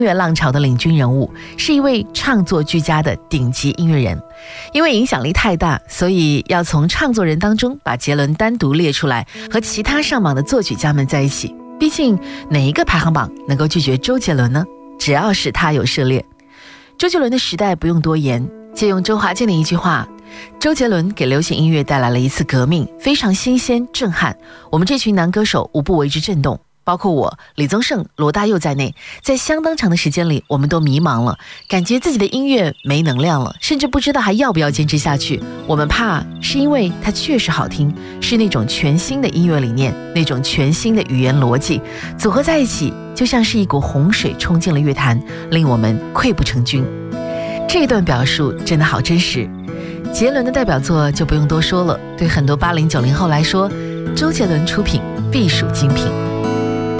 乐浪潮的领军人物，是一位唱作俱佳的顶级音乐人。因为影响力太大，所以要从唱作人当中把杰伦单独列出来，和其他上榜的作曲家们在一起。毕竟哪一个排行榜能够拒绝周杰伦呢？只要是他有涉猎。周杰伦的时代不用多言，借用周华健的一句话，周杰伦给流行音乐带来了一次革命，非常新鲜震撼，我们这群男歌手无不为之震动。包括我、李宗盛、罗大佑在内，在相当长的时间里，我们都迷茫了，感觉自己的音乐没能量了，甚至不知道还要不要坚持下去。我们怕是因为它确实好听，是那种全新的音乐理念，那种全新的语言逻辑，组合在一起，就像是一股洪水冲进了乐坛，令我们溃不成军。这段表述真的好真实。杰伦的代表作就不用多说了，对很多80、90后来说，周杰伦出品必属精品。